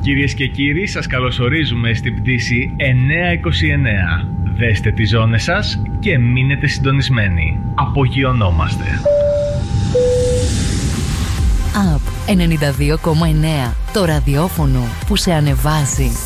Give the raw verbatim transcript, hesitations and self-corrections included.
Κυρίες και κύριοι, σας καλωσορίζουμε στην πτήση εννιακόσια είκοσι εννέα. Δέστε τις ζώνες σας και μείνετε συντονισμένοι. Απογειωνόμαστε. App ενενήντα δύο κόμμα εννέα. Το ραδιόφωνο που σε ανεβάζει.